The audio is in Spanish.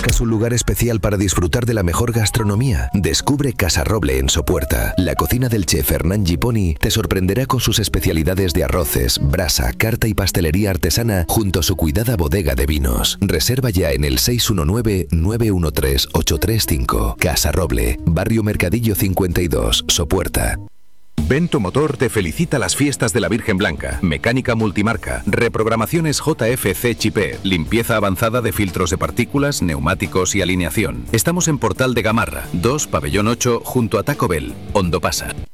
¿Buscas un lugar especial para disfrutar de la mejor gastronomía? Descubre Casa Roble en Sopuerta. La cocina del chef Hernán Giponi te sorprenderá con sus especialidades de arroces, brasa, carta y pastelería artesana junto a su cuidada bodega de vinos. Reserva ya en el 619-913-835. Casa Roble, Barrio Mercadillo 52, Sopuerta. Vento Motor te felicita las fiestas de la Virgen Blanca. Mecánica multimarca, reprogramaciones JFC Chipé, limpieza avanzada de filtros de partículas, neumáticos y alineación. Estamos en Portal de Gamarra, 2, Pabellón 8, junto a Taco Bell, Hondopasa.